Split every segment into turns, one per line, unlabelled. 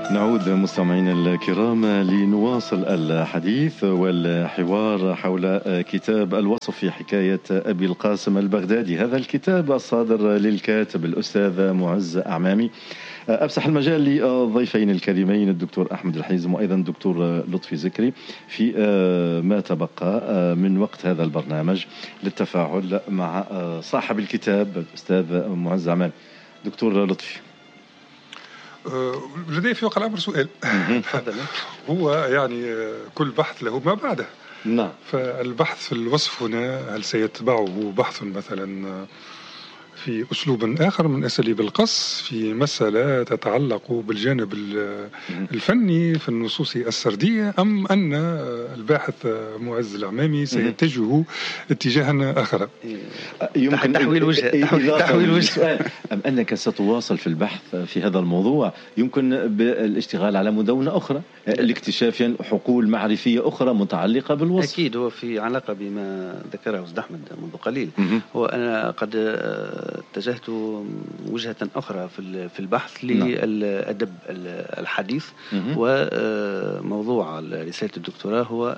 نعود مستمعينا الكرام لنواصل الحديث والحوار حول كتاب الوصف في حكاية أبي القاسم البغدادي. هذا الكتاب الصادر للكاتب الأستاذ معز أعمامي. أفسح المجال للضيفين الكريمين الدكتور أحمد الحيزم وأيضا الدكتور لطفي زكري في ما تبقى من وقت هذا البرنامج للتفاعل مع صاحب الكتاب الأستاذ معز أعمامي. دكتور لطفي،
لدي في واقع الأمر سؤال. هو يعني كل بحث له ما بعده.
نعم.
فالبحث في الوصف هنا هل سيتبعه بحث مثلا في أسلوب آخر من أساليب القص في مسألة تتعلق بالجانب الفني في النصوص السردية، أم أن الباحث معز الأعمامي سيتجه اتجاها آخر؟
يمكن
تحويل وجه
أم أنك ستواصل في البحث في هذا الموضوع؟ يمكن بالاشتغال على مدونة أخرى لاكتشاف حقول معرفية أخرى متعلقة بالوصف.
أكيد هو في علاقة بما ذكره أستاذ أحمد منذ قليل. هو أنا قد اتجهت وجهة أخرى في البحث للأدب الحديث، وموضوع رسالة الدكتوراه هو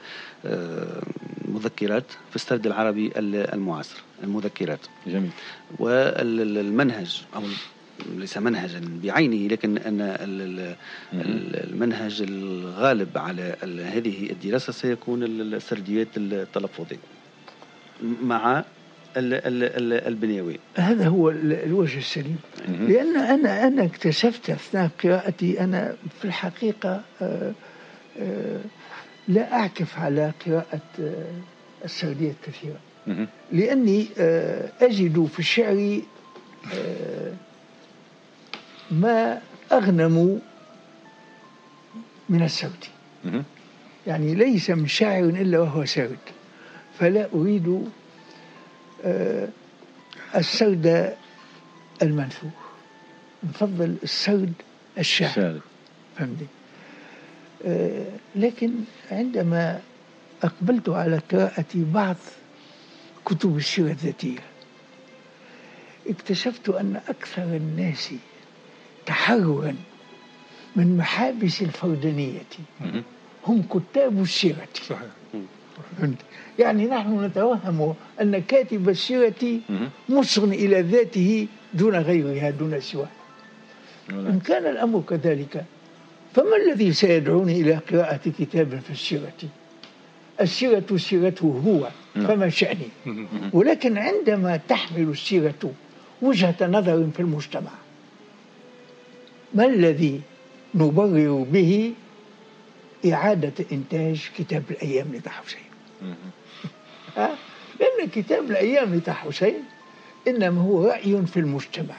المذكرات في السرد العربي المعاصر، المذكرات.
جميل.
والمنهج أو ليس منهجا بعينه، لكن أن المنهج الغالب على هذه الدراسة سيكون السرديات التلفظية مع البنيوي.
هذا هو الوجه السليم. لأن أنا اكتشفت أثناء قراءتي أنا في الحقيقة لا أعكف على قراءة السرديات كثيرا، لأني أجد في الشعر ما أغنم من السرد. يعني ليس من شاعر إلا وهو سرد، فلا أريد السرد المنثور، نفضل السرد الشعر. فهمتني؟ لكن عندما أقبلت على قراءة بعض كتب السيرة الذاتية اكتشفت أن أكثر الناس تحررا من محابس الفردانية هم كتاب السيرة.
صحيح.
يعني نحن نتوهم أن كاتب السيرة مصر إلى ذاته دون غيرها، دون سواه. إن كان الأمر كذلك فما الذي سيدعوني إلى قراءة كتاب في السيرة؟ السيرة سيرته هو، فما شأني؟ ولكن عندما تحمل السيرة وجهة نظر في المجتمع، ما الذي نبرر به إعادة إنتاج كتاب الأيام لطه حسين؟ لأن كتاب الأيام لطه حسين إنما هو رأي في المجتمع.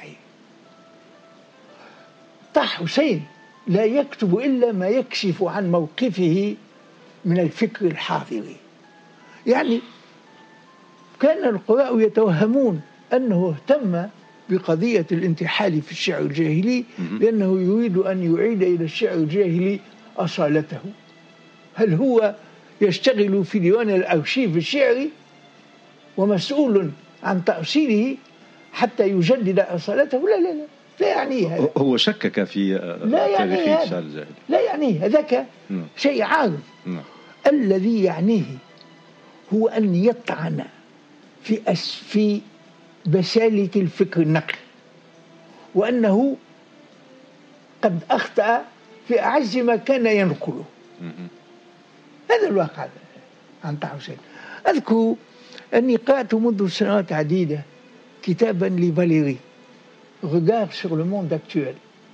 طه حسين لا يكتب إلا ما يكشف عن موقفه من الفكر الحاضر. يعني كان القراء يتوهمون أنه اهتم بقضية الانتحال في الشعر الجاهلي لأنه يريد أن يعيد إلى الشعر الجاهلي أصالته. هل هو يشتغل في ديوان الأرشيف الشعري ومسؤول عن تأصيله حتى يجدد أصالته؟ لا لا لا، لا يعنيه هذا.
هو شكك في تاريخ الشعر الجاهلي،
لا يعنيه هذاك شيء عارض. الذي يعنيه هو أن يطعن في بسالك الفكر النقل، وأنه قد أخطأ في أعز ما كان ينقله. هذا الواقع عن طه حسين. أذكر أني قرأت منذ سنوات عديدة كتابا لفاليري Regard sur le monde actuel.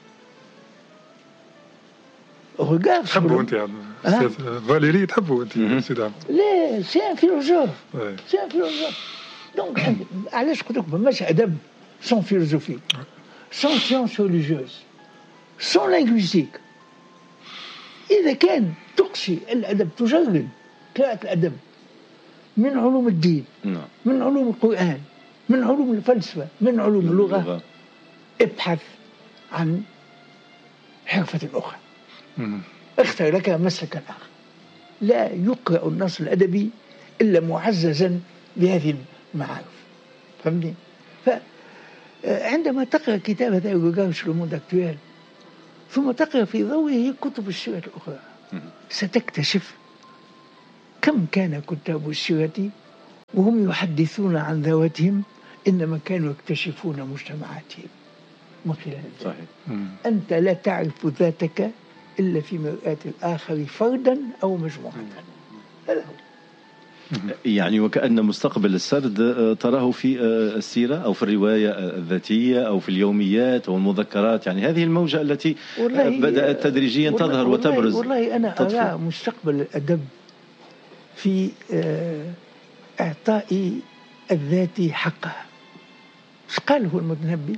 Regard sur
تحبه أنت يا أستاذ فاليري؟ تحبه أنت سيدي عم؟
لا، سي ان فيلوزوف. سي ان فيلوزوف. دونك علاش قلت لك ماش أدب سون فيلوزوفي، سون سيونس ريليجيوز، سون لينغويستيك. إذا كان تقصي الأدب، تجرد قراءة الأدب من علوم الدين، من علوم القرآن، من علوم الفلسفة، من علوم اللغة، ابحث عن حرفة أخرى، اختر لك مسلكا آخر. لا يقرأ النص الأدبي إلا معززا بهذه المعارف. فهمتني؟ فعندما تقرأ كتاب هذا Regard sur le monde actuel ثم تقرأ في ضوئه كتب السيرة الأخرى ستكتشف كم كان كتاب السيرة وهم يحدثون عن ذواتهم إنما كانوا يكتشفون مجتمعاتهم من خلال ذلك.
صحيح.
أنت لا تعرف ذاتك إلا في مرآة الآخر فردا أو مجموعة. هذا هو.
يعني وكأن مستقبل السرد تراه في السيرة أو في الرواية الذاتية أو في اليوميات أو المذكرات، يعني هذه الموجة التي بدأت تدريجيا تظهر وتبرز.
والله أنا أرى مستقبل الأدب في إعطاء الذات حقها. ايش قاله المتنبي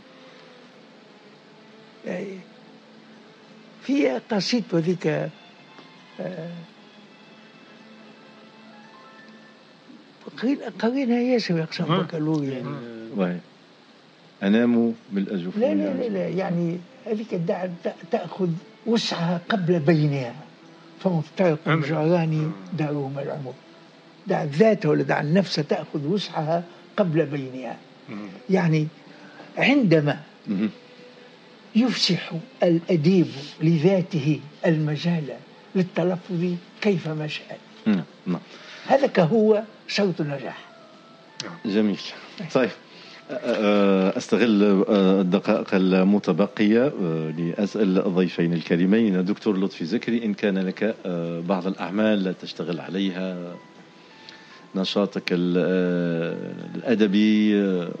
في قصيدته ذيك قرينها ياسر يقسم بكالوريا يعني.
أنام بالأجوف.
لا يعني هذيك تأخذ وسعها قبل بينها، فمفترق الجيران دارهم العمر. دع الذات ولا دع النفس تأخذ وسعها قبل بينها. يعني عندما يفسح الأديب لذاته المجال للتلفظ كيفما شاء. هذا هو شرط النجاح.
جميل. طيب أستغل الدقائق المتبقية لأسأل الضيفين الكريمين دكتور لطفي زكري، إن كان لك بعض الأعمال تشتغل عليها، نشاطك الأدبي،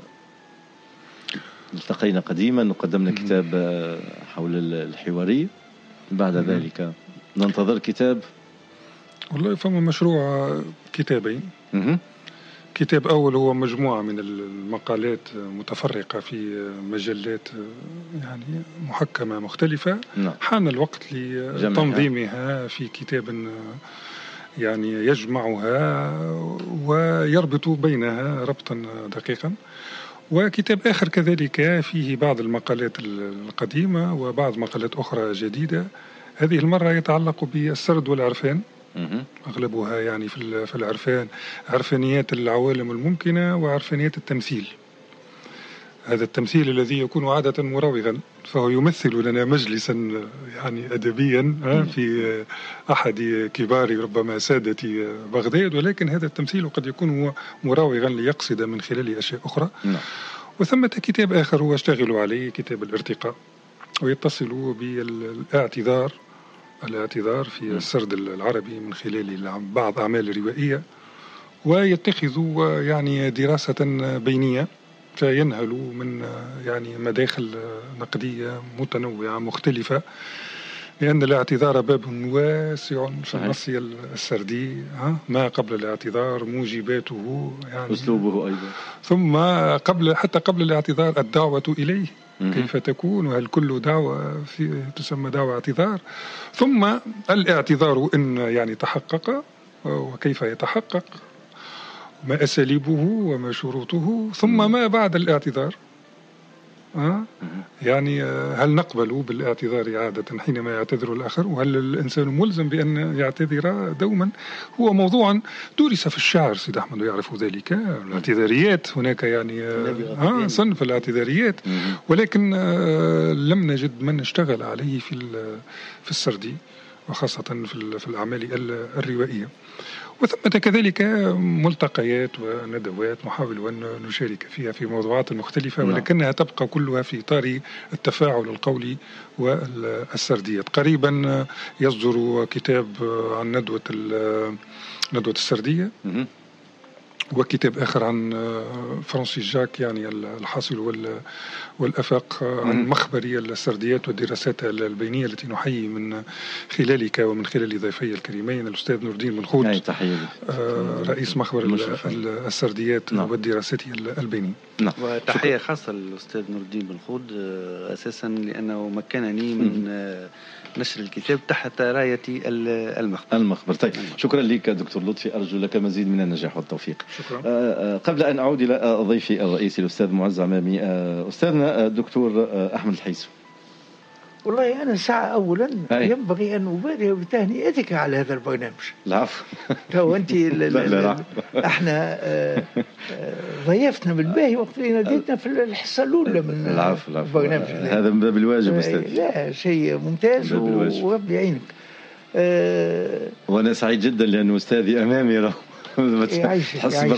التقينا قديما وقدمنا كتاب حول الحواري، بعد ذلك ننتظر كتاب.
والله فما مشروع كتابين. كتاب أول هو مجموعة من المقالات متفرقة في مجلات يعني محكمة مختلفة. حان الوقت لتنظيمها في كتاب يعني يجمعها ويربط بينها ربطا دقيقا. وكتاب آخر كذلك فيه بعض المقالات القديمة وبعض مقالات أخرى جديدة، هذه المرة يتعلق بالسرد والعرفان. أغلبها يعني في العرفان، عرفانيات العوالم الممكنة وعرفانيات التمثيل. هذا التمثيل الذي يكون عادة مراوغا، فهو يمثل لنا مجلسا يعني أدبيا في أحد كبار ربما سادة بغداد، ولكن هذا التمثيل قد يكون مراوغا ليقصد من خلاله أشياء أخرى. وثمة كتاب آخر هو أشتغل عليه، كتاب الارتقاء، ويتصل بالاعتذار في السرد العربي من خلال بعض أعمال روائية، ويتخذ يعني دراسة بينية فينهل من يعني مداخل نقدية متنوعة مختلفة، لأن الاعتذار باب واسع في النص السردي. ما قبل الاعتذار موجباته يعني
أسلوبه أيضا،
ثم حتى قبل الاعتذار الدعوة إليه كيف تكون، وهل كل دعوة تسمى دعوة اعتذار، ثم الاعتذار إن يعني تحقق وكيف يتحقق، ما أساليبه وما شروطه، ثم ما بعد الاعتذار. يعني هل نقبل بالاعتذار عادة حينما يعتذر الآخر، وهل الإنسان ملزم بأن يعتذر دوما؟ هو موضوع درس في الشعر، سيد أحمد يعرف ذلك. الاعتذاريات هناك يعني صنف الاعتذاريات، ولكن لم نجد من اشتغل عليه في السردي، وخاصة في الأعمال الروائية. وثمة كذلك ملتقيات وندوات نحاول أن نشارك فيها في موضوعات مختلفة، ولكنها تبقى كلها في إطار التفاعل القولي والسرديات. قريبا يصدر كتاب عن ندوة السردية، وكتاب آخر عن فرانسيس جاك يعني الحاصل والأفاق عن مخبري السرديات والدراسات البينية التي نحيي من خلالك ومن خلال ضيفي الكريمين الأستاذ نور الدين بن خود، رئيس مخبر السرديات والدراسات البينية.
وتحية خاصة للأستاذ نور الدين بن خود أساسا لأنه مكنني من نشر الكتاب تحت راية المخبر.
طيب شكرا لك دكتور لطفي، أرجو لك مزيد من النجاح والتوفيق.
شكرا.
قبل أن أعود إلى ضيفي الرئيسي الأستاذ معز عمامي، أستاذنا الدكتور أحمد الحيسو،
والله أنا ساعة أولا ينبغي أن أبادر بتهنئتك على هذا البرنامج.
العفو.
تو أنت احنا ضيفتنا بالباهي وقت اللي ناديتنا في الحصة الأولى من البرنامج.
هذا من باب الواجب أستاذ.
لا شيء ممتاز وربي يعينك.
وأنا سعيد جدا لأن أستاذي أمامي.
يعيشك